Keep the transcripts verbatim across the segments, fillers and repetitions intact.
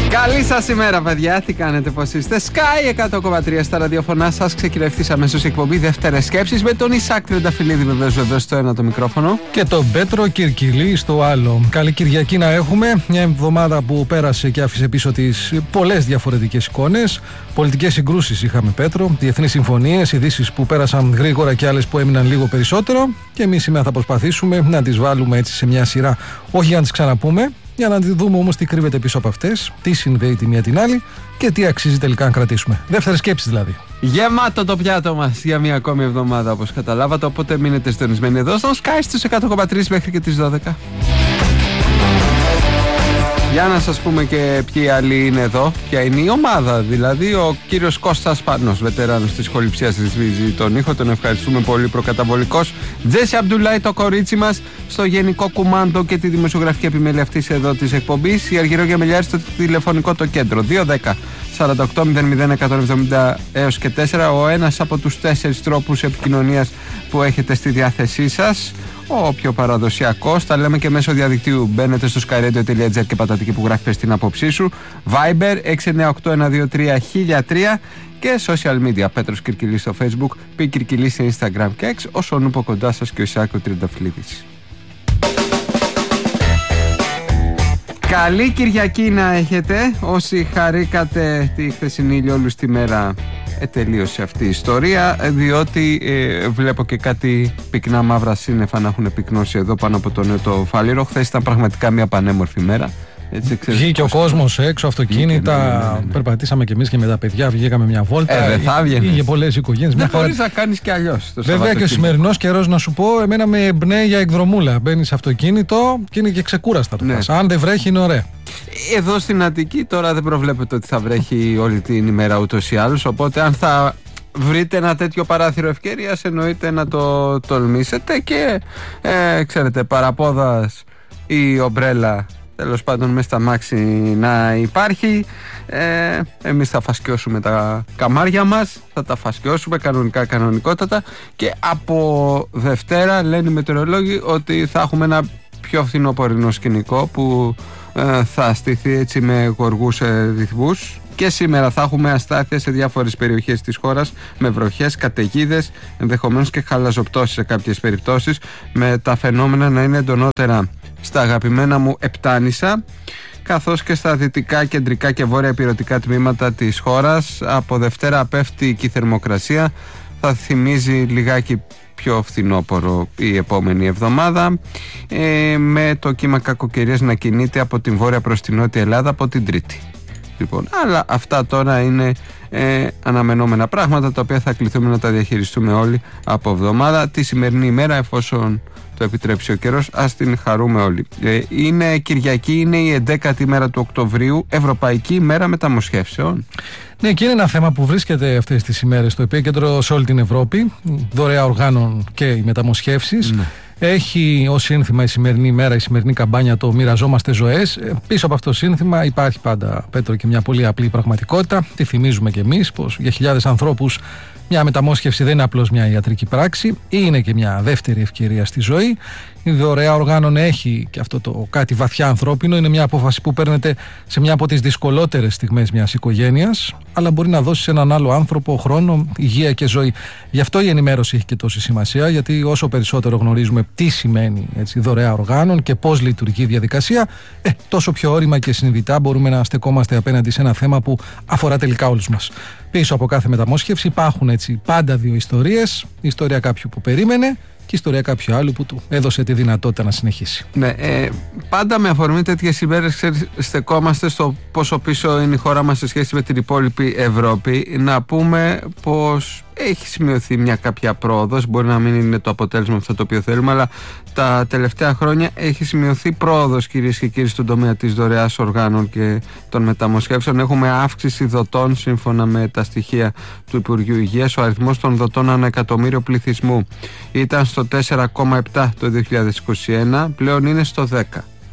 Καλή σας ημέρα, παιδιά. Τι κάνετε, πώς είστε? Sky εκατό κόμμα τρία στα ραδιοφωνά σας. Ξεκινάει αμέσως η εκπομπή Δεύτερες Σκέψεις με τον Ισάκ Τρενταφυλλίδη, βεβαίως, βεβαίως στο ένα το μικρόφωνο. Και τον Πέτρο Κυρκυλή στο άλλο. Καλή Κυριακή να έχουμε. Μια εβδομάδα που πέρασε και άφησε πίσω τις πολλές διαφορετικές εικόνες. Πολιτικές συγκρούσεις είχαμε, Πέτρο. Διεθνείς συμφωνίες, ειδήσεις που πέρασαν γρήγορα και άλλες που έμειναν λίγο περισσότερο. Και εμείς σήμερα θα προσπαθήσουμε να τις βάλουμε έτσι σε μια σειρά, όχι για να τις ξαναπούμε, για να δούμε όμως τι κρύβεται πίσω από αυτές, τι συνδέει τη μία την άλλη και τι αξίζει τελικά να κρατήσουμε. Δεύτερες σκέψεις δηλαδή. Γεμάτο το πιάτο μας για μία ακόμη εβδομάδα, όπως καταλάβατε. Οπότε μείνετε συντονισμένοι εδώ στο Sky στους εκατό κόμμα τρία μέχρι και τις δώδεκα. Για να σας πούμε και ποιοι άλλοι είναι εδώ, ποια είναι η ομάδα. Δηλαδή ο κύριος Κώστας Πάνος, βετεράνος της χοληψίας, ρυθμίζει τον ήχο. Τον ευχαριστούμε πολύ, προκαταβολικός. Τζέσι Αμπτουλάη, το κορίτσι μας, στο γενικό κουμάντο και τη δημοσιογραφική επιμέλεια αυτής εδώ της εκπομπής. Η Αργυρό Γεμελιάρη στο τηλεφωνικό το κέντρο. δύο δέκα σαράντα οκτώ μηδέν μηδέν εκατόν εβδομήντα έως και τέσσερα. Ο ένας από τους τέσσερις τρόπους επικοινωνίας που έχετε στη διάθεσή σας. Ο πιο παραδοσιακός, τα λέμε και μέσω διαδικτύου. Μπαίνετε στο sky radio dot gr και πατάτε εκεί που γράφει την άποψή σου. Viber έξι εννιά οκτώ ένα δύο τρία χίλια τρία και social media. Πέτρος Κυρκυλής στο Facebook, Π Κυρκυλής στο Instagram και X. Όσο νούπο κοντά σας και ο Ισάκου Τριανταφυλλίδης. Καλή Κυριακή να έχετε. Όσοι χαρήκατε τη χθεσινή ηλιόλουστη μέρα, ετελείωσε αυτή η ιστορία, διότι ε, βλέπω και κάτι πυκνά μαύρα σύννεφα να έχουν πυκνώσει εδώ πάνω από το νέο το Φάληρο. Χθες ήταν πραγματικά μια πανέμορφη μέρα. Βγήκε ο κόσμος έξω, αυτοκίνητα, ναι, ναι, ναι, ναι. Περπατήσαμε κι εμείς και με τα παιδιά, βγήκαμε μια βόλτα. Ε, δεν θα βγαίνεις. Είχε πολλές οικογένειες. Δεν μπορείς να κάνεις κι αλλιώς. Βέβαια και ο σημερινός καιρός, να σου πω, εμένα με εμπνέει για εκδρομούλα. Μπαίνεις αυτοκίνητο και είναι και ξεκούραστα το ναι. πας. Αν δεν βρέχει είναι ωραία. Εδώ στην Αττική τώρα δεν προβλέπεται ότι θα βρέχει όλη την ημέρα ούτως ή άλλως. Οπότε αν θα βρείτε ένα τέτοιο παράθυρο ευκαιρίας, εννοείται να το τολμήσετε και ε, ξέρετε, παραπόδας ή ομπρέλα, τέλος πάντων μέσα στα μάξι να υπάρχει. ε, Εμείς θα φασκιώσουμε τα καμάρια μας, θα τα φασκιώσουμε κανονικά, κανονικότατα. Και από Δευτέρα λένε οι μετεωρολόγοι ότι θα έχουμε ένα πιο φθινόπορεινο σκηνικό που ε, θα στηθεί έτσι με γοργούς ε, ρυθμούς. Και σήμερα θα έχουμε αστάθεια σε διάφορες περιοχές της χώρας, με βροχές, καταιγίδες, ενδεχομένως και χαλαζοπτώσεις σε κάποιες περιπτώσεις, με τα φαινόμενα να είναι εντονότερα στα αγαπημένα μου Επτάνησα, καθώς και στα δυτικά, κεντρικά και βόρεια ηπειρωτικά τμήματα της χώρας. Από Δευτέρα πέφτει και η θερμοκρασία, θα θυμίζει λιγάκι πιο φθινόπορο η επόμενη εβδομάδα, ε, με το κύμα κακοκαιρίας να κινείται από την βόρεια προς την νότια Ελλάδα από την Τρίτη. Λοιπόν, αλλά αυτά τώρα είναι ε, αναμενόμενα πράγματα, τα οποία θα κληθούμε να τα διαχειριστούμε όλοι από εβδομάδα. Τη σημερινή ημέρα, εφόσον το επιτρέψει ο καιρός, ας την χαρούμε όλοι. Ε, είναι Κυριακή, είναι η εντέκατη μέρα του Οκτωβρίου, Ευρωπαϊκή ημέρα μεταμοσχεύσεων. Ναι, και είναι ένα θέμα που βρίσκεται αυτές τις ημέρες στο επίκεντρο σε όλη την Ευρώπη. Δωρεά οργάνων και οι μεταμοσχεύσεις. Ναι. Έχει ως σύνθημα η σημερινή ημέρα, η σημερινή καμπάνια, το μοιραζόμαστε ζωές. Πίσω από αυτό το σύνθημα υπάρχει πάντα, Πέτρο, και μια πολύ απλή πραγματικότητα. Τη θυμίζουμε κι εμείς, πως για χιλιάδες ανθρώπους μια μεταμόσχευση δεν είναι απλώς μια ιατρική πράξη, είναι και μια δεύτερη ευκαιρία στη ζωή. Η δωρεά οργάνων έχει και αυτό το κάτι βαθιά ανθρώπινο. Είναι μια απόφαση που παίρνετε σε μια από τις δυσκολότερες στιγμές μιας οικογένειας, αλλά μπορεί να δώσει σε έναν άλλο άνθρωπο χρόνο, υγεία και ζωή. Γι' αυτό η ενημέρωση έχει και τόση σημασία, γιατί όσο περισσότερο γνωρίζουμε τι σημαίνει έτσι, δωρεά οργάνων και πώς λειτουργεί η διαδικασία, ε, τόσο πιο όρημα και συνειδητά μπορούμε να στεκόμαστε απέναντι σε ένα θέμα που αφορά τελικά όλους μας. Πίσω από κάθε μεταμόσχευση υπάρχουν έτσι πάντα δύο ιστορίες. Η ιστορία κάποιου που περίμενε και η ιστορία κάποιου άλλου που του έδωσε τη δυνατότητα να συνεχίσει. Ναι, ε, πάντα με αφορμή τέτοιες ημέρες στεκόμαστε στο πόσο πίσω είναι η χώρα μας σε σχέση με την υπόλοιπη Ευρώπη. Να πούμε πως έχει σημειωθεί μια κάποια πρόοδος, μπορεί να μην είναι το αποτέλεσμα αυτό το οποίο θέλουμε, αλλά τα τελευταία χρόνια έχει σημειωθεί πρόοδος, κυρίες και κύριοι, στον τομέα της δωρεάς οργάνων και των μεταμοσχεύσεων. Έχουμε αύξηση δοτών σύμφωνα με τα στοιχεία του Υπουργείου Υγείας. Ο αριθμός των δοτών ανά εκατομμύριο πληθυσμού ήταν στο τέσσερα κόμμα επτά το δύο χιλιάδες είκοσι ένα, πλέον είναι στο δέκα.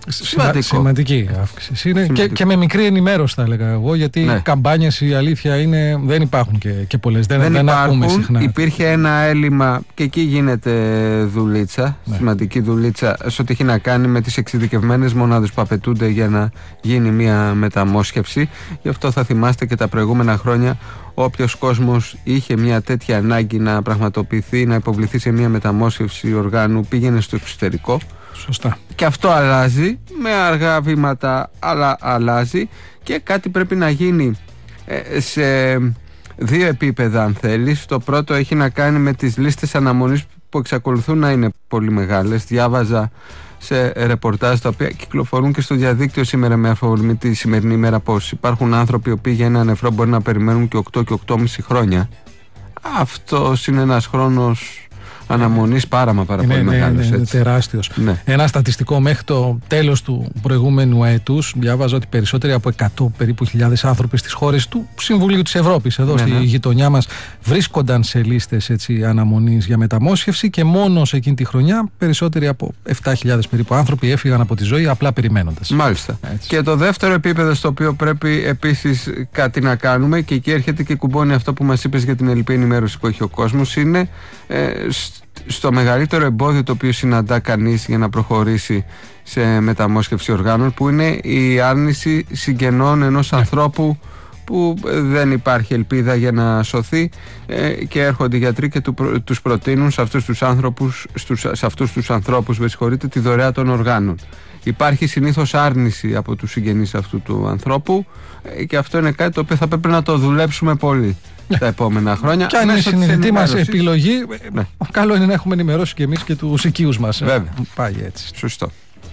Σημαντικό. Σημαντική αύξηση είναι και, και με μικρή ενημέρωση, θα έλεγα εγώ, γιατί ναι. Καμπάνιες, η αλήθεια είναι, δεν υπάρχουν και, και πολλές. Δεν, δεν, δεν υπάρχουν, ακούμε συχνά. Υπήρχε ένα έλλειμμα και εκεί γίνεται δουλίτσα, ναι. σημαντική δουλίτσα, σε ό,τι έχει να κάνει με τις εξειδικευμένες μονάδες που απαιτούνται για να γίνει μια μεταμόσχευση. Γι' αυτό θα θυμάστε και τα προηγούμενα χρόνια, όποιος κόσμος είχε μια τέτοια ανάγκη να πραγματοποιηθεί, να υποβληθεί σε μια μεταμόσχευση οργάνου, πήγαινε στο εξωτερικό. Σωστά. Και αυτό αλλάζει με αργά βήματα, αλλά αλλάζει, και κάτι πρέπει να γίνει ε, σε δύο επίπεδα, αν θέλεις. Το πρώτο έχει να κάνει με τις λίστες αναμονής που εξακολουθούν να είναι πολύ μεγάλες. Διάβαζα σε ρεπορτάζ τα οποία κυκλοφορούν και στο διαδίκτυο σήμερα με αφορμή τη σημερινή ημέρα πως υπάρχουν άνθρωποι οι οποίοι για ένα νεφρό μπορεί να περιμένουν και οκτώ και οκτώ και μισό χρόνια. Αυτός είναι ένας χρόνος αναμονής πάρα μα πάρα είναι, πολύ ναι, μεγάλος. Είναι, είναι τεράστιος. Ναι. Ένα στατιστικό μέχρι το τέλος του προηγούμενου έτους, διάβαζα ότι περισσότεροι από εκατό περίπου χιλιάδες άνθρωποι στις χώρες του Συμβουλίου της Ευρώπης, εδώ ναι, στη ναι. γειτονιά μας, βρίσκονταν σε λίστες έτσι, αναμονής για μεταμόσχευση, και μόνο σε εκείνη τη χρονιά περισσότεροι από επτά χιλιάδες περίπου άνθρωποι έφυγαν από τη ζωή απλά περιμένοντας. Μάλιστα. Έτσι. Και το δεύτερο επίπεδο στο οποίο πρέπει επίσης κάτι να κάνουμε, και εκεί έρχεται και κουμπώνει αυτό που μας είπες για την ελλειπή ενημέρωση που έχει ο κόσμος, είναι ε, στο μεγαλύτερο εμπόδιο το οποίο συναντά κανείς για να προχωρήσει σε μεταμόσχευση οργάνων, που είναι η άρνηση συγγενών ενός yeah. ανθρώπου που δεν υπάρχει ελπίδα για να σωθεί, ε, και έρχονται οι γιατροί και του, τους προτείνουν σε αυτούς τους άνθρωπους, στους, σε αυτούς τους ανθρώπους με συγχωρείτε, τη δωρεά των οργάνων. Υπάρχει συνήθως άρνηση από τους συγγενείς αυτού του ανθρώπου, ε, και αυτό είναι κάτι το οποίο θα πρέπει να το δουλέψουμε πολύ τα επόμενα χρόνια. Και αν είναι συνειδητή μας επιλογή, ναι. καλό είναι να έχουμε ενημερώσει και εμείς και τους οικείους μας. Βέβαια. Πάει έτσι. Σωστό.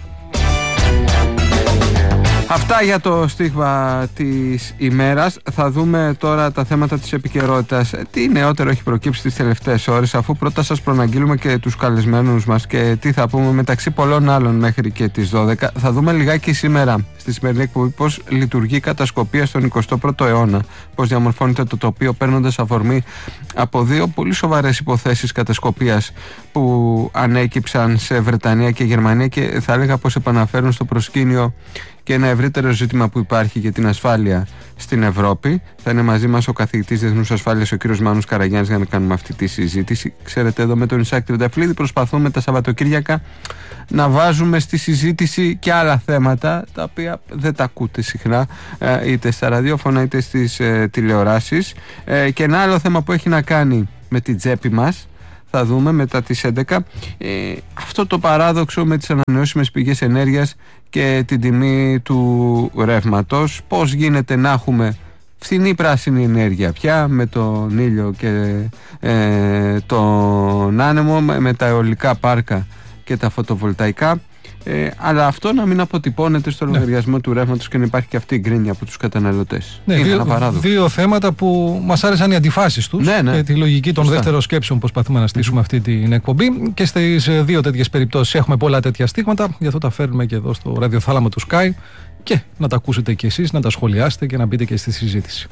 Αυτά για το στίγμα της ημέρας. Θα δούμε τώρα τα θέματα της επικαιρότητας. Τι νεότερο έχει προκύψει τις τελευταίες ώρες, αφού πρώτα σας προναγγείλουμε και τους καλεσμένους μας και τι θα πούμε μεταξύ πολλών άλλων μέχρι και τις δώδεκα. Θα δούμε λιγάκι σήμερα στη σημερινή εκπομπή πώς λειτουργεί η κατασκοπία στον εικοστό πρώτο αιώνα, πώς διαμορφώνεται το τοπίο, παίρνοντας αφορμή από δύο πολύ σοβαρές υποθέσεις κατασκοπίας που ανέκυψαν σε Βρετανία και Γερμανία, και θα έλεγα πως επαναφέρουν στο προσκήνιο και ένα ευρύτερο ζήτημα που υπάρχει για την ασφάλεια στην Ευρώπη. Θα είναι μαζί μας ο καθηγητής Διεθνούς Ασφάλειας, ο κύριος Μάνος Καραγιάννης, για να κάνουμε αυτή τη συζήτηση. Ξέρετε, εδώ με τον Ισάκ Τριανταφυλλίδη προσπαθούμε τα Σαββατοκύριακα να βάζουμε στη συζήτηση και άλλα θέματα, τα οποία δεν τα ακούτε συχνά, είτε στα ραδιόφωνα είτε στις ε, τηλεοράσεις. Ε, και ένα άλλο θέμα που έχει να κάνει με την τσέπη μας, θα δούμε μετά τις έντεκα, ε, αυτό το παράδοξο με τις ανανεώσιμες πηγές ενέργειας και την τιμή του ρεύματος. Πώς γίνεται να έχουμε φθηνή πράσινη ενέργεια πια με τον ήλιο και ε, τον άνεμο, με τα αιωλικά πάρκα και τα φωτοβολταϊκά, ε, αλλά αυτό να μην αποτυπώνεται στο λογαριασμό ναι. του ρεύματος και να υπάρχει και αυτή η γκρίνια από τους καταναλωτές. Ναι, είναι δύο, ένα παράδοξο. Δύο θέματα που μας άρεσαν οι αντιφάσεις τους, ναι, ναι. και τη λογική των δεύτερων σκέψεων που προσπαθούμε να στήσουμε mm-hmm. αυτή την εκπομπή, και στις δύο τέτοιες περιπτώσεις έχουμε πολλά τέτοια στίγματα, γι' αυτό τα φέρνουμε και εδώ στο ραδιοθάλαμο του Sky, και να τα ακούσετε κι εσείς, να τα σχολιάσετε και να μπείτε και στη συζήτηση.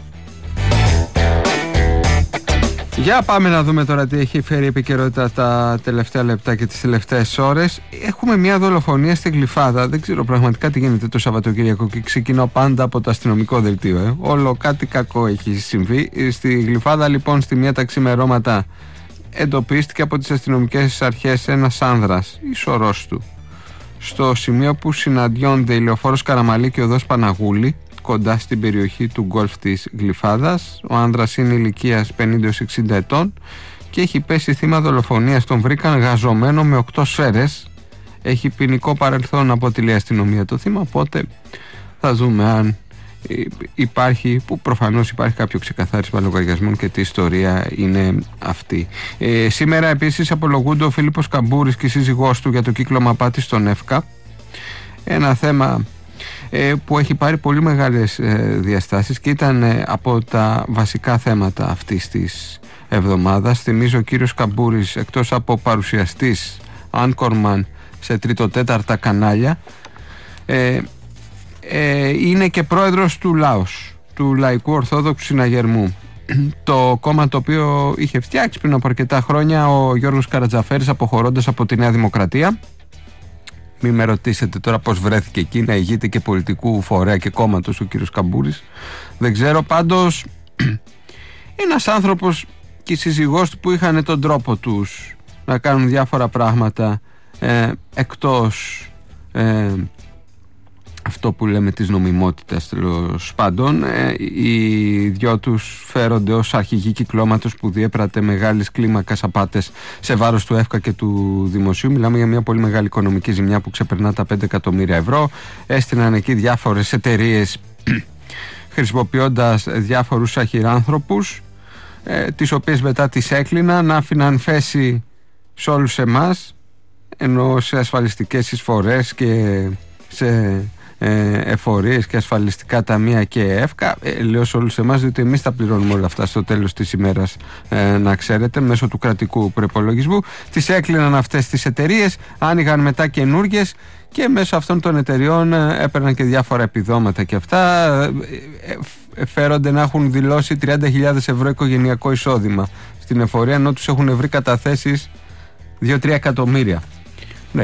Για πάμε να δούμε τώρα τι έχει φέρει η επικαιρότητα τα τελευταία λεπτά και τις τελευταίες ώρες. Έχουμε μια δολοφονία στη Γλυφάδα. Δεν ξέρω πραγματικά τι γίνεται το Σαββατοκύριακο, και ξεκινάω πάντα από το αστυνομικό δελτίο. Ε. Όλο κάτι κακό έχει συμβεί. Στη Γλυφάδα, λοιπόν, στη μία τα ξημερώματα εντοπίστηκε από τις αστυνομικές αρχές ένας άνδρας, η σωρός του, στο σημείο που συναντιόνται η λεωφόρος Καραμαλή και οδός Παναγούλη, κοντά στην περιοχή του γκολφ της Γλυφάδας. Ο άνδρας είναι ηλικίας πενήντα έως εξήντα ετών και έχει πέσει θύμα δολοφονίας. Τον βρήκαν γαζωμένο με οκτώ σφαίρες. Έχει ποινικό παρελθόν από τη λέει αστυνομία το θύμα, οπότε θα δούμε αν υπάρχει, που προφανώς υπάρχει κάποιο ξεκαθάρισμα λογαριασμών και τι ιστορία είναι αυτή. Ε, σήμερα επίσης απολογούνται ο Φίλιππος Καμπούρης και η σύζυγός του για το κύκλωμα απάτης στον ΕΦΚΑ. Ένα θέμα ε, που έχει πάρει πολύ μεγάλες ε, διαστάσεις και ήταν ε, από τα βασικά θέματα αυτής της εβδομάδας. Θυμίζω ο κύριος Καμπούρης, εκτός από παρουσιαστής Anchorman σε τρίτο-τέταρτα κανάλια, ε, ε, είναι και πρόεδρος του ΛΑΟΣ, του Λαϊκού Ορθόδοξου Συναγερμού, το κόμμα το οποίο είχε φτιάξει πριν από αρκετά χρόνια ο Γιώργος Καρατζαφέρης, αποχωρώντας από τη Νέα Δημοκρατία. Μην με ρωτήσετε τώρα πώς βρέθηκε εκεί να ηγείται και πολιτικού φορέα και κόμματος ο κύριος Καμπούρης. Δεν ξέρω, πάντως ένας άνθρωπος και η σύζυγός του που είχαν τον τρόπο τους να κάνουν διάφορα πράγματα ε, εκτός ε, αυτό που λέμε της νομιμότητας, τέλος πάντων. Ε, οι δυο τους φέρονται ως αρχηγοί κυκλώματος που διέπρατε μεγάλης κλίμακας απάτες σε βάρος του ΕΦΚΑ και του δημοσίου. Μιλάμε για μια πολύ μεγάλη οικονομική ζημιά που ξεπερνά τα πέντε εκατομμύρια ευρώ. Έστειναν εκεί διάφορες εταιρείες χρησιμοποιώντας διάφορους αχυράνθρωπους, ε, τις οποίες μετά τις έκλειναν, να άφηναν θέση σε όλους εμάς, ενώ σε ασφαλιστικές εισφορές και σε ε, εφορίες και ασφαλιστικά ταμεία και ΕΦΚΑ. Ε, λέω σε όλους εμάς, διότι εμείς τα πληρώνουμε όλα αυτά στο τέλος της ημέρας, ε, να ξέρετε, μέσω του κρατικού προϋπολογισμού. Τις έκλειναν αυτές τις εταιρείες, άνοιγαν μετά καινούργιες και μέσω αυτών των εταιριών ε, έπαιρναν και διάφορα επιδόματα και αυτά. Ε, ε, φέρονται να έχουν δηλώσει τριάντα χιλιάδες ευρώ οικογενειακό εισόδημα στην εφορία, ενώ τους έχουν βρει καταθέσεις δύο με τρία εκατομμύρια. Ναι.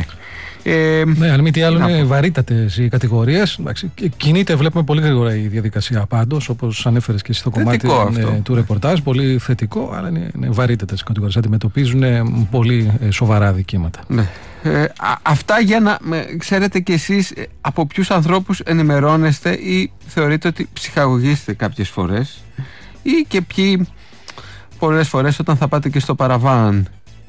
Ε, ναι, αν μη τι άλλο, είναι βαρύτατες οι κατηγορίες. Κινείται, βλέπουμε πολύ γρήγορα η διαδικασία πάντως, όπως ανέφερες και εσύ στο κομμάτι ε, του ρεπορτάζ. Πολύ θετικό, αλλά είναι, είναι βαρύτατες οι κατηγορίες. Αντιμετωπίζουν πολύ ε, σοβαρά δικήματα. Ναι. Ε, α, αυτά για να ε, ξέρετε κι εσείς ε, από ποιους ανθρώπους ενημερώνεστε ή θεωρείτε ότι ψυχαγωγείστε κάποιες φορές, ή και ποιοι πολλές φορές όταν θα πάτε και στο παραβάν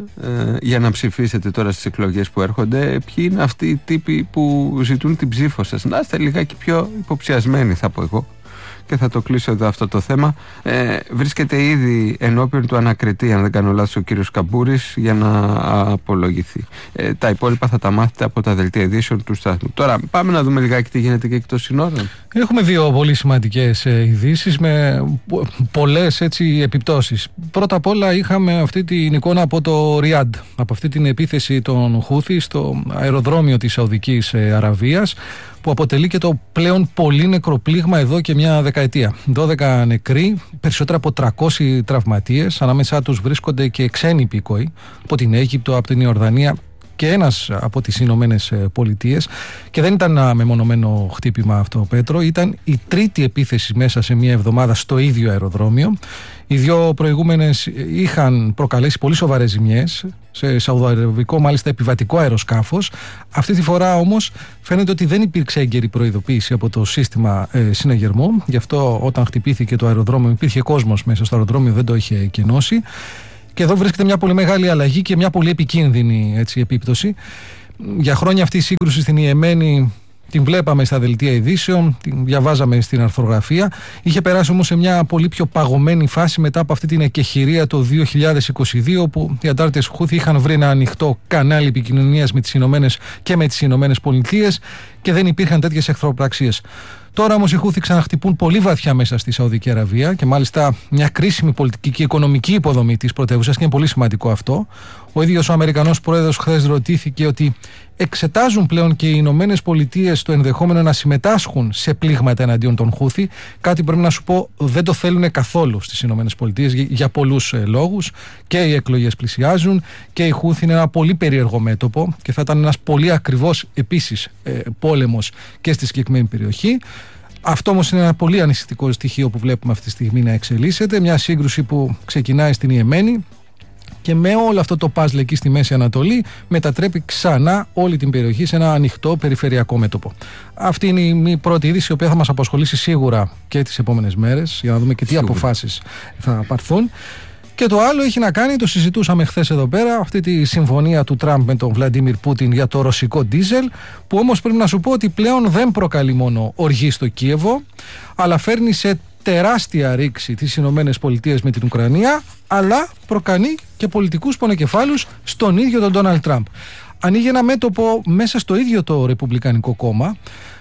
Ε, για να ψηφίσετε τώρα στις εκλογές που έρχονται, ποιοι είναι αυτοί οι τύποι που ζητούν την ψήφο σας. Να είστε λιγάκι πιο υποψιασμένοι, θα πω εγώ, και θα το κλείσω εδώ αυτό το θέμα. Ε, βρίσκεται ήδη ενώπιον του ανακριτή, αν δεν κάνω λάθος, ο κύριος Καμπούρης, για να απολογηθεί. Ε, τα υπόλοιπα θα τα μάθετε από τα δελτία ειδήσεων του σταθμού. Τώρα πάμε να δούμε λιγάκι τι γίνεται και εκτός συνόρων. Έχουμε δύο πολύ σημαντικές ειδήσεις με πολλές έτσι επιπτώσεις. Πρώτα απ' όλα είχαμε αυτή την εικόνα από το Ριάντ, από αυτή την επίθεση των Χούθι στο αεροδρόμιο της Σαουδικής Αραβίας, που αποτελεί και το πλέον πολύ νεκρό πλήγμα εδώ και μια δεκαετία. δώδεκα νεκροί, περισσότερα από τριακόσιοι τραυματίες, ανάμεσά τους βρίσκονται και ξένοι υπήκοοι από την Αίγυπτο, από την Ιορδανία και ένας από τις Ηνωμένες Πολιτείες. Και δεν ήταν ένα μεμονωμένο χτύπημα αυτό, Πέτρο, ήταν η τρίτη επίθεση μέσα σε μια εβδομάδα στο ίδιο αεροδρόμιο. Οι δύο προηγούμενες είχαν προκαλέσει πολύ σοβαρές ζημιές σε σαουδαραβικό, μάλιστα επιβατικό αεροσκάφος. Αυτή τη φορά όμως φαίνεται ότι δεν υπήρξε έγκαιρη προειδοποίηση από το σύστημα ε, συναγερμού. Γι' αυτό όταν χτυπήθηκε το αεροδρόμιο υπήρχε κόσμος μέσα στο αεροδρόμιο, δεν το είχε εκενώσει. Και εδώ βρίσκεται μια πολύ μεγάλη αλλαγή και μια πολύ επικίνδυνη έτσι, επίπτωση. Για χρόνια αυτή η σύγκρουση στην Ιεμένη την βλέπαμε στα δελτία ειδήσεων, την διαβάζαμε στην αρθρογραφία. Είχε περάσει όμως σε μια πολύ πιο παγωμένη φάση μετά από αυτή την εκεχηρία το δύο χιλιάδες είκοσι δύο, που οι αντάρτες Χούθι είχαν βρει ένα ανοιχτό κανάλι επικοινωνίας με τις Ηνωμένες και με τις Ηνωμένες Πολιτείες και δεν υπήρχαν τέτοιες εχθροπραξίες. Τώρα όμως οι Χούθι ξαναχτυπούν πολύ βαθιά μέσα στη Σαουδική Αραβία και μάλιστα μια κρίσιμη πολιτική και οικονομική υποδομή της πρωτεύουσας, και είναι πολύ σημαντικό αυτό. Ο ίδιος ο Αμερικανός πρόεδρος χθες ρωτήθηκε ότι εξετάζουν πλέον και οι Ηνωμένες Πολιτείες το ενδεχόμενο να συμμετάσχουν σε πλήγματα εναντίον των Χούθι. Κάτι πρέπει να σου πω, δεν το θέλουν καθόλου στις Ηνωμένες Πολιτείες για πολλούς λόγους. Και οι εκλογές πλησιάζουν και οι Χούθι είναι ένα πολύ περίεργο μέτωπο και θα ήταν ένας πολύ ακριβώς επίσης πόλεμος και στη συγκεκριμένη περιοχή. Αυτό όμως είναι ένα πολύ ανησυχητικό στοιχείο που βλέπουμε αυτή τη στιγμή να εξελίσσεται. Μια σύγκρουση που ξεκινάει στην Ιεμένη και με όλο αυτό το παζλ εκεί στη Μέση Ανατολή μετατρέπει ξανά όλη την περιοχή σε ένα ανοιχτό περιφερειακό μέτωπο. Αυτή είναι η πρώτη είδηση, η οποία θα μας απασχολήσει σίγουρα και τις επόμενες μέρες, για να δούμε και τι σίγουρα αποφάσεις θα πάρθουν. Και το άλλο έχει να κάνει, το συζητούσαμε χθες εδώ πέρα, αυτή τη συμφωνία του Τραμπ με τον Βλαντίμιρ Πούτιν για το ρωσικό ντίζελ, που όμως πρέπει να σου πω ότι πλέον δεν προκαλεί μόνο οργή στο Κίεβο, αλλά φέρνει σε τεράστια ρήξη τις Ηνωμένες Πολιτείες με την Ουκρανία, αλλά προκαλεί και πολιτικούς πονοκεφάλους στον ίδιο τον Ντόναλντ Τραμπ. Ανοίγει ένα μέτωπο μέσα στο ίδιο το Ρεπουμπλικανικό κόμμα.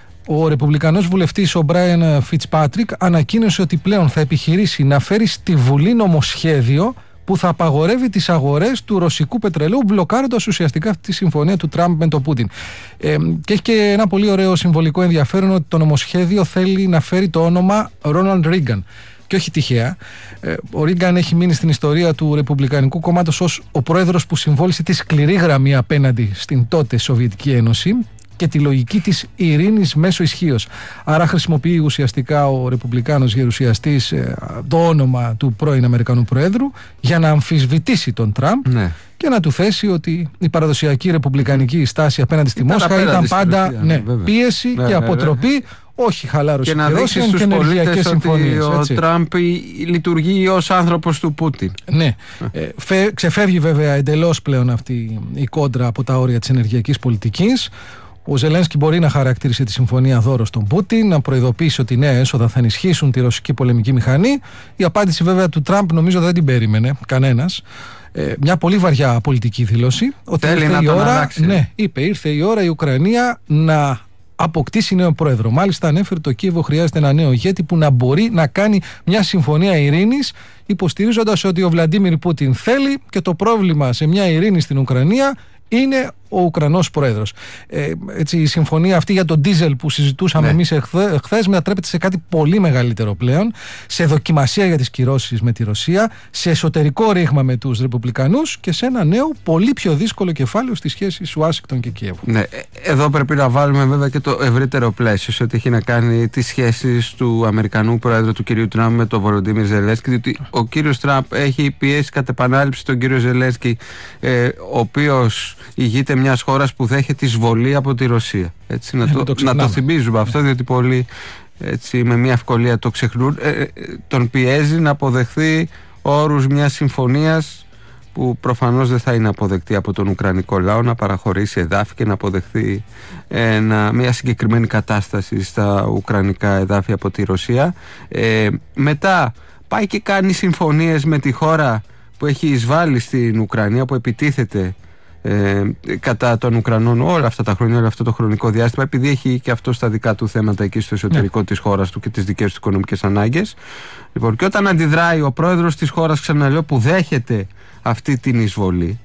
Ο Ρεπουμπλικανός βουλευτής ο Μπράιαν Φιτσπάτρικ ανακοίνωσε ότι πλέον θα επιχειρήσει να φέρει στη Βουλή νομοσχέδιο που θα απαγορεύει τις αγορές του ρωσικού πετρελαίου, μπλοκάροντας ουσιαστικά αυτή τη συμφωνία του Τραμπ με τον Πούτιν. Ε, και έχει και ένα πολύ ωραίο συμβολικό ενδιαφέρον, ότι το νομοσχέδιο θέλει να φέρει το όνομα Ρόναλντ Ρίγκαν. Και όχι τυχαία. Ο Ρίγκαν έχει μείνει στην ιστορία του Ρεπουμπλικανικού κόμματος ως ο πρόεδρος που συμβόλισε τη σκληρή γραμμή απέναντι στην τότε Σοβιετική Ένωση και τη λογική της ειρήνης μέσω ισχύως. Άρα χρησιμοποιεί ουσιαστικά ο Ρεπουμπλικάνος γερουσιαστής ε, το όνομα του πρώην Αμερικανού Προέδρου για να αμφισβητήσει τον Τραμπ, ναι, και να του θέσει ότι η παραδοσιακή ρεπουμπλικανική στάση απέναντι στη ήταν Μόσχα ήταν πάντα Ρωσία, ναι, ναι, πίεση, ναι, και αποτροπή, ναι, όχι χαλάρωση και να δείξει στους πολίτες ότι ο Τραμπ λειτουργεί ως άνθρωπος του Πούτιν. Ναι. Ε, φε, ξεφεύγει βέβαια εντελώς πλέον αυτή η κόντρα από τα όρια της ενεργειακής πολιτικής. Ο Ζελένσκι μπορεί να χαρακτήρισε τη συμφωνία δώρο στον Πούτιν, να προειδοποιήσει ότι νέα έσοδα θα ενισχύσουν τη ρωσική πολεμική μηχανή. Η απάντηση βέβαια του Τραμπ νομίζω δεν την περίμενε κανένας. Ε, μια πολύ βαριά πολιτική δήλωση. Ότι θέλει να η τον ώρα, αλλάξει. Ναι, είπε, ήρθε η ώρα η Ουκρανία να αποκτήσει νέο πρόεδρο. Μάλιστα ανέφερε το Κίεβο χρειάζεται ένα νέο ηγέτη που να μπορεί να κάνει μια συμφωνία ειρήνης, υποστηρίζοντας ότι ο Βλαντίμιρ Πούτιν θέλει και το πρόβλημα σε μια ειρήνη στην Ουκρανία είναι ο Ουκρανός πρόεδρος. Ε, έτσι, η συμφωνία αυτή για τον ντίζελ που συζητούσαμε, ναι, εμείς εχθές μετατρέπεται σε κάτι πολύ μεγαλύτερο πλέον, σε δοκιμασία για τις κυρώσεις με τη Ρωσία, σε εσωτερικό ρήγμα με τους Ρεπουμπλικανούς και σε ένα νέο πολύ πιο δύσκολο κεφάλαιο στις σχέσεις Ουάσιγκτον και Κιέβου. Ναι, εδώ πρέπει να βάλουμε βέβαια και το ευρύτερο πλαίσιο σε ό,τι έχει να κάνει τις σχέσεις του Αμερικανού Πρόεδρου του κ. Τραμπ με τον Βολοντίμιρ Ζελένσκι, διότι ο κ. Τραμπ έχει πιέσει κατ' επανάληψη τον κ. Ζελένσκι, ε, ο οποίος ηγείται μιας χώρας που δέχεται εισβολή από τη Ρωσία. Έτσι, να, το, το να το θυμίζουμε αυτό, διότι πολλοί έτσι, με μια ευκολία το ξεχνούν. Ε, ε, τον πιέζει να αποδεχθεί όρους μιας συμφωνίας που προφανώς δεν θα είναι αποδεκτή από τον Ουκρανικό λαό, να παραχωρήσει εδάφη και να αποδεχθεί ένα, μια συγκεκριμένη κατάσταση στα Ουκρανικά εδάφη από τη Ρωσία. Ε, μετά πάει και κάνει συμφωνίες με τη χώρα που έχει εισβάλει στην Ουκρανία, που επιτίθεται Ε, κατά των Ουκρανών όλα αυτά τα χρόνια, όλο αυτό το χρονικό διάστημα, επειδή έχει και αυτό στα δικά του θέματα εκεί στο εσωτερικό, ναι, της χώρας του και τις δικές του οικονομικές ανάγκες. Λοιπόν, και όταν αντιδράει ο πρόεδρος της χώρας, ξαναλέω, που δέχεται αυτή την εισβολή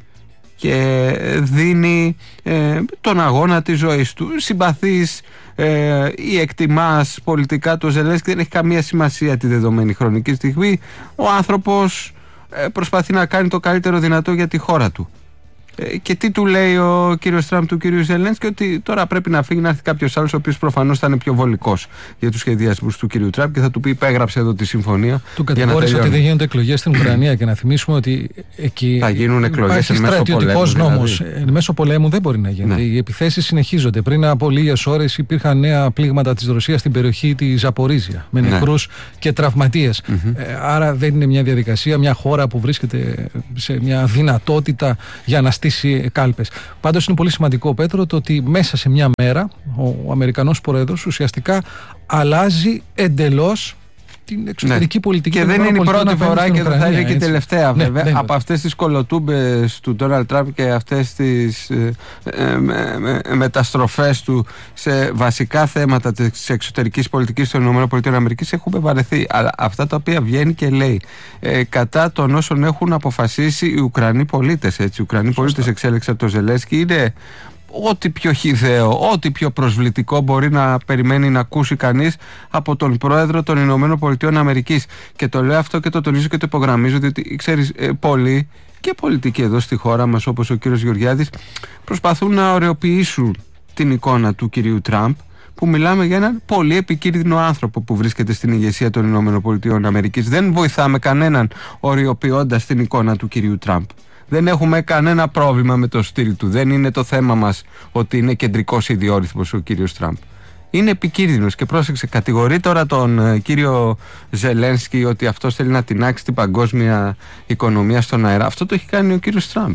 και δίνει ε, τον αγώνα της ζωής του, συμπαθείς ε, ή εκτιμάς πολιτικά το Ζελένσκι, δεν έχει καμία σημασία τη δεδομένη χρονική στιγμή. Ο άνθρωπος ε, προσπαθεί να κάνει το καλύτερο δυνατό για τη χώρα του. Και τι του λέει ο κύριος Τραμπ του κύριου Ζελένσκι? Ότι τώρα πρέπει να φύγει, να έρθει κάποιος άλλος, ο οποίος προφανώς θα είναι πιο βολικός για τους σχεδιασμούς του κύριου Τραμπ και θα του πει: υπέγραψε εδώ τη συμφωνία. Του κατηγόρησε ότι δεν γίνονται εκλογές στην Ουκρανία και να θυμίσουμε ότι εκεί θα γίνουν εκλογές εν μέσω πολέμου. Νόμος. Δηλαδή. Εν μέσω πολέμου δεν μπορεί να γίνει. Ναι. Οι επιθέσεις συνεχίζονται. Πριν από λίγες ώρες υπήρχαν νέα πλήγματα της Ρωσίας στην περιοχή της Ζαπορίζια με νεκρούς, ναι, και τραυματίες. Mm-hmm. Ε, άρα δεν είναι μια διαδικασία, μια χώρα που βρίσκεται σε μια δυνατότητα για να στήσει κάλπες. Πάντως είναι πολύ σημαντικό, Πέτρο, το ότι μέσα σε μια μέρα ο Αμερικανός Πρόεδρος ουσιαστικά αλλάζει εντελώς την εξωτερική, ναι, πολιτική. Και δεν είναι η πρώτη φορά και δεν θα είναι και η τελευταία, ναι, βέβαια. Ναι, από αυτές τις κολοτούμπες του Ντόναλντ Τραμπ και αυτές τις ε, ε, με, με, μεταστροφές του σε βασικά θέματα της εξωτερικής πολιτικής των ΗΠΑ έχουμε βαρεθεί. Αλλά αυτά τα οποία βγαίνει και λέει ε, κατά των όσων έχουν αποφασίσει οι Ουκρανοί πολίτες. Έτσι, οι Ουκρανοί πολίτες εξέλεξαν το Ζελένσκι, είναι ό,τι πιο χυδαίο, ό,τι πιο προσβλητικό μπορεί να περιμένει να ακούσει κανείς από τον πρόεδρο των Ηνωμένων Πολιτειών Αμερικής. Και το λέω αυτό και το τονίζω και το υπογραμμίζω, διότι ξέρεις, ε, πολλοί και πολιτικοί εδώ στη χώρα μας, όπως ο κύριος Γεωργιάδης, προσπαθούν να ωρεοποιήσουν την εικόνα του κυρίου Τραμπ, που μιλάμε για έναν πολύ επικίνδυνο άνθρωπο που βρίσκεται στην ηγεσία των Ηνωμένων Πολιτειών Αμερικής. Δεν βοηθάμε κανέναν ωρεοποιώντας την εικόνα του κυρίου Τραμπ. Δεν έχουμε κανένα πρόβλημα με το στυλ του. Δεν είναι το θέμα μας ότι είναι κεντρικός ιδιόρυθμος ο κύριος Τραμπ. Είναι επικίνδυνος και πρόσεξε, κατηγορεί τώρα τον ε, κύριο Ζελένσκι ότι αυτός θέλει να τεινάξει την παγκόσμια οικονομία στον αέρα. Αυτό το έχει κάνει ο κύριος Τραμπ.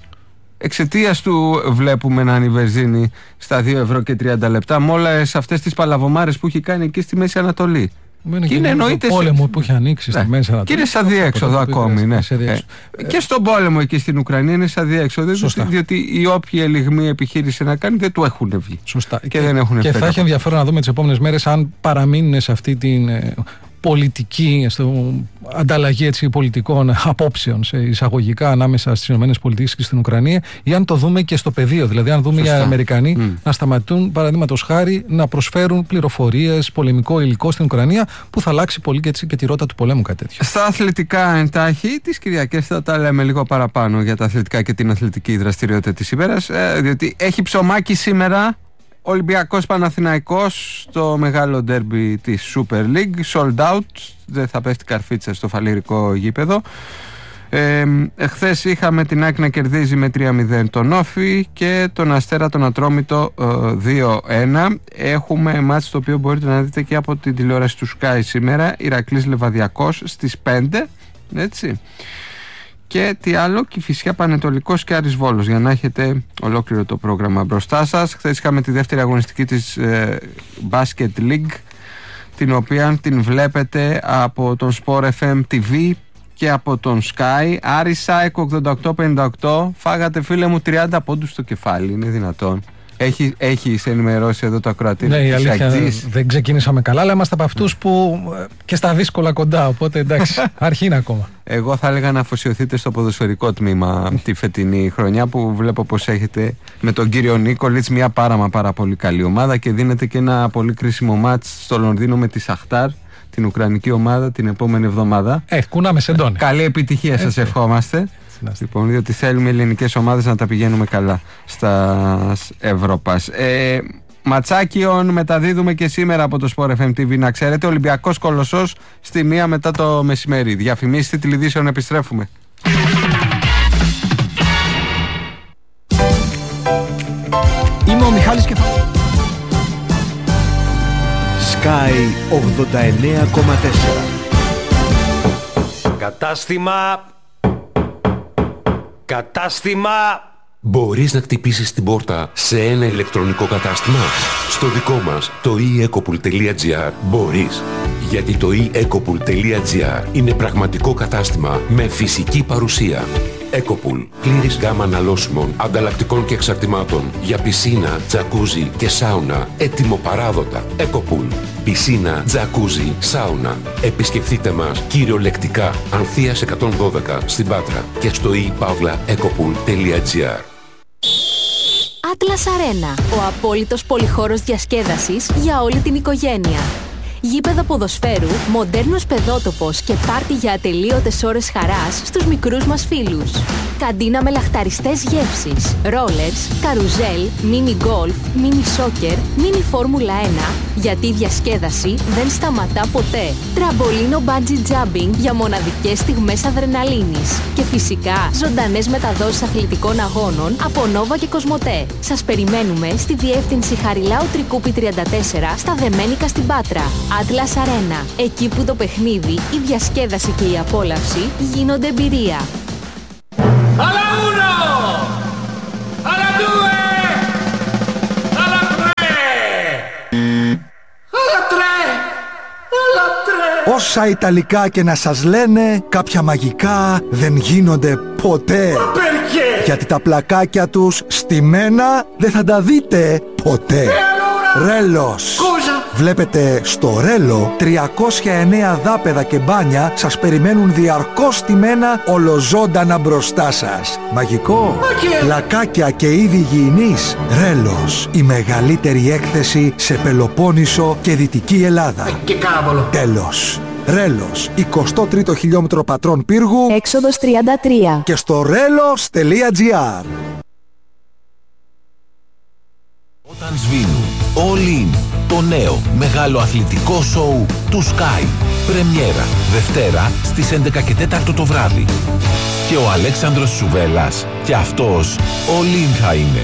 Εξαιτίας του βλέπουμε να ανιβερζίνει στα δύο ευρώ και τριάντα λεπτά με όλες αυτές τις παλαβομάρες που έχει κάνει εκεί στη Μέση Ανατολή. Είναι και είναι το πόλεμο που έχει ανοίξει, ναι, στη Μέση Ανατολή. Και είναι σαν διέξοδο ακόμη. Ναι. Ε, και στον πόλεμο εκεί στην Ουκρανία είναι σαν διέξοδο. Σωστά. Διότι οι όποιοι ελιγμοί επιχείρηση να κάνει δεν του έχουν βγει. Σωστά. Και, και, δεν έχουν και θα έχει ενδιαφέρον να δούμε τις επόμενες μέρες αν παραμείνουν σε αυτή την ε, πολιτική, στο, ανταλλαγή έτσι, πολιτικών απόψεων σε εισαγωγικά ανάμεσα στις ΗΠΑ και στην Ουκρανία, ή αν το δούμε και στο πεδίο. Δηλαδή, αν δούμε οι Αμερικανοί mm. να σταματούν, παραδείγματος χάρη, να προσφέρουν πληροφορίες, πολεμικό υλικό στην Ουκρανία, που θα αλλάξει πολύ και, έτσι, και τη ρότα του πολέμου, κάτι τέτοιο. Στα αθλητικά εντάχει, τις Κυριακές θα τα λέμε λίγο παραπάνω για τα αθλητικά και την αθλητική δραστηριότητα της ημέρας, ε, διότι έχει ψωμάκι σήμερα Ολυμπιακός Παναθηναϊκός, το μεγάλο ντέρμπι της Super League, sold out, δεν θα πέφτει καρφίτσα στο φαλιρικό γήπεδο. Ε, εχθές είχαμε την ΑΕΚ να κερδίζει με τρία μηδέν τον Όφη και τον Αστέρα τον Ατρόμητο ε, δύο ένα. Έχουμε μάτς το οποίο μπορείτε να δείτε και από την τηλεόραση του Sky σήμερα, Ηρακλής Λεβαδιακός στις πέντε, έτσι. Και τι άλλο, Κηφισιά Πανετολικός και Άρης Βόλος, για να έχετε ολόκληρο το πρόγραμμα μπροστά σας. Χθες είχαμε τη δεύτερη αγωνιστική της ε, Basket League, την οποία την βλέπετε από τον Sport εφ εμ τι βι και από τον Sky. Άρης ΑΕΚ ογδόντα οκτώ πενήντα οκτώ. Φάγατε, φίλε μου, τριάντα πόντους στο κεφάλι. Είναι δυνατόν? Έχει, έχει σε ενημερώσει εδώ το ακροατήριο? Ναι, η αλήθεια δεν ξεκίνησαμε καλά, αλλά είμαστε από αυτούς που και στα δύσκολα κοντά. Οπότε εντάξει, αρχή είναι ακόμα. Εγώ θα έλεγα να αφοσιωθείτε στο ποδοσφαιρικό τμήμα τη φετινή χρονιά, που βλέπω πως έχετε με τον κύριο Νίκολιτς μια πάρα μα πάρα πολύ καλή ομάδα και δίνετε και ένα πολύ κρίσιμο μάτς στο Λονδίνο με τη Σαχτάρ, την ουκρανική ομάδα, την επόμενη εβδομάδα. Ε, κουνάμε σεντόνι. Καλή επιτυχία σας ευχόμαστε. Λοιπόν, διότι θέλουμε οι ελληνικές ομάδες να τα πηγαίνουμε καλά στα Ευρώπας. Ε, Ματσάκιον μεταδίδουμε και σήμερα από το Sport εφ εμ τι βι, να ξέρετε. Ολυμπιακός Κολοσσός στη μία μετά το μεσημέρι. Διαφημίσεις τηλεδιήσεων, επιστρέφουμε. Είμαι ο Μιχάλης και θα... Sky ογδόντα εννέα κόμμα τέσσερα. Κατάστημα... Κατάστημα... Μπορείς να χτυπήσεις την πόρτα σε ένα ηλεκτρονικό κατάστημα? Στο δικό μας, το e ecopool τελεία gr, μπορείς. Γιατί το e ecopool τελεία gr είναι πραγματικό κατάστημα με φυσική παρουσία. Ecopool, πλήρης γάμα αναλώσιμων, ανταλλακτικών και εξαρτημάτων για πισίνα, τζακούζι και σάουνα, έτοιμο παράδοτα. Ecopool, πισίνα, τζακούζι, σάουνα. Επισκεφτείτε μας κυριολεκτικά Ανθείας εκατόν δώδεκα στην Πάτρα και στο e pavla ecopool τελεία gr. Atlas Arena, ο απόλυτος πολυχώρος διασκέδασης για όλη την οικογένεια. Γήπεδο ποδοσφαίρου, μοντέρνος παιδότοπος και πάρτι για ατελείωτες ώρες χαράς στους μικρούς μας φίλους. Καντίνα με λαχταριστές γεύσεις, ρόλερς, καρουζέλ, μίνι γκολφ, μίνι σόκερ, μίνι φόρμουλα ένα, γιατί η διασκέδαση δεν σταματά ποτέ. Τραμπολίνο bungee jumping για μοναδικές στιγμές αδρεναλίνης. Και φυσικά ζωντανές μεταδόσεις αθλητικών αγώνων από Νόβα και Κοσμοτέ. Σας περιμένουμε στη διεύθυνση Χαριλάου Τρικούπη τριάντα τέσσερα στα Δεμένικα στην Πάτρα. Atlas Arena, εκεί που το παιχνίδι, η διασκέδαση και η απόλαυση γίνονται εμπειρία. Alla uno! Alla due! Alla tre! Alla tre! Alla tre! Όσα Ιταλικά και να σας λένε, κάποια μαγικά δεν γίνονται ποτέ. Perché? Γιατί τα πλακάκια τους στημένα δεν θα τα δείτε ποτέ. Ρέλος. Βλέπετε, στο Ρέλο τριακόσια εννέα δάπεδα και μπάνια σας περιμένουν διαρκώς στημένα ολοζώντανα μπροστά σας. Μαγικό. Πλακάκια και είδη υγιεινής. Ρέλος, η μεγαλύτερη έκθεση σε Πελοπόννησο και Δυτική Ελλάδα. Και κάβολο. Τέλος. Ρέλος, εικοστό τρίτο χιλιόμετρο πατρών πύργου, Έξοδος τριάντα τρία. και στο ρέλος τελεία gr. Όταν σβήνουν All In, το νέο μεγάλο αθλητικό σοου του Sky. Πρεμιέρα Δευτέρα στις έντεκα και τέσσερα το βράδυ. Και ο Αλέξανδρος Σουβέλλας και αυτός All In θα είναι.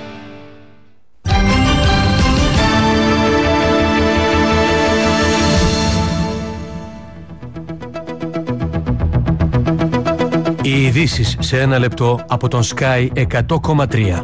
Οι ειδήσεις σε ένα λεπτό από τον Sky εκατό κόμμα τρία.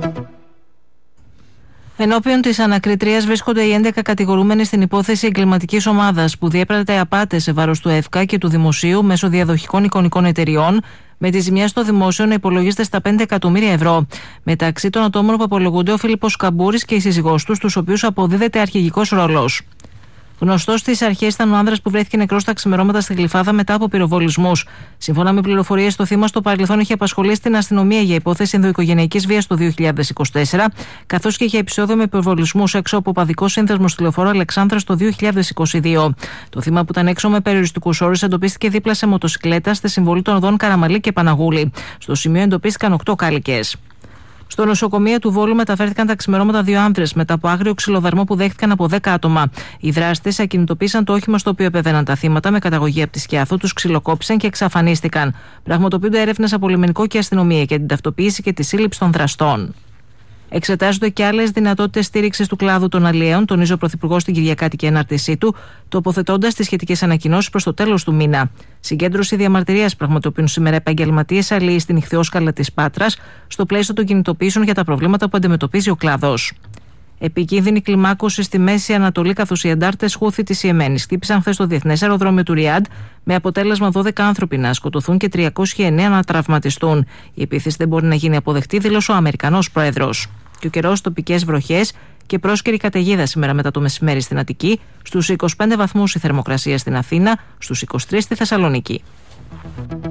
Ενώπιον της ανακριτρίας βρίσκονται οι έντεκα κατηγορούμενοι στην υπόθεση εγκληματικής ομάδας που διέπρατε απάτες σε βάρος του ΕΦΚΑ και του Δημοσίου μέσω διαδοχικών εικονικών εταιριών, με τη ζημιά στο δημόσιο να υπολογίζεται στα πέντε εκατομμύρια ευρώ. Μεταξύ των ατόμων που απολογούνται ο Φίλιππος Καμπούρης και η σύζυγός του, στους οποίους αποδίδεται αρχηγικός ρόλος. Γνωστός στις αρχές ήταν ο άνδρας που βρέθηκε νεκρός τα ξημερώματα στη Γλυφάδα μετά από πυροβολισμούς. Σύμφωνα με πληροφορίες, το θύμα στο παρελθόν είχε απασχολήσει την αστυνομία για υπόθεση ενδοοικογενειακής βίας το δύο χιλιάδες είκοσι τέσσερα, καθώς και για επεισόδιο με πυροβολισμούς έξω από παδικό σύνδεσμο στη λεωφόρο Αλεξάνδρας το δύο χιλιάδες είκοσι δύο. Το θύμα, που ήταν έξω με περιοριστικούς όρους, εντοπίστηκε δίπλα σε μοτοσυκλέτα στη συμβολή των οδών Καραμαλή και Παναγούλη. Στο σημείο εντοπίστηκαν οκτώ κάλικες. Στο νοσοκομείο του Βόλου μεταφέρθηκαν τα ξημερώματα δύο άνδρες μετά από άγριο ξυλοδαρμό που δέχτηκαν από δέκα άτομα. Οι δράστες ακινητοποίησαν το όχημα στο οποίο επέβαιναν τα θύματα με καταγωγή από τη Σκιάθου, τους ξυλοκόπησαν και εξαφανίστηκαν. Πραγματοποιούνται έρευνες από λιμενικό και αστυνομία για την ταυτοποίηση και τη σύλληψη των δραστών. Εξετάζονται και άλλες δυνατότητες στήριξης του κλάδου των αλλιέων, τονίζει ο Πρωθυπουργός στην Κυριακάτικη ενάρτησή του, τοποθετώντας τις σχετικές ανακοινώσεις προς το τέλος του μήνα. Συγκέντρωση διαμαρτυρίας πραγματοποιούν σήμερα επαγγελματίες αλλιείς στην Ιχθυόσκαλα της Πάτρας, στο πλαίσιο των κινητοποιήσεων για τα προβλήματα που αντιμετωπίζει ο κλάδος. Επικίνδυνη κλιμάκωση στη Μέση Ανατολή, καθώς οι αντάρτες Χούθη της Ιεμένης χτύπησαν χθες το διεθνές αεροδρόμιο του Ριάντ, με αποτέλεσμα δώδεκα άνθρωποι να σκοτωθούν και τριακόσιοι εννέα να τραυματιστούν. Η επίθεση δεν μπορεί να γίνει αποδεκτή, δήλωσε ο Αμερικανός Πρόεδρος. Και ο καιρός, τοπικές βροχές και πρόσκαιρη καταιγίδα σήμερα μετά το μεσημέρι στην Αττική, στους είκοσι πέντε βαθμούς η θερμοκρασία στην Αθήνα, στους είκοσι τρεις στη Θεσσαλονίκη.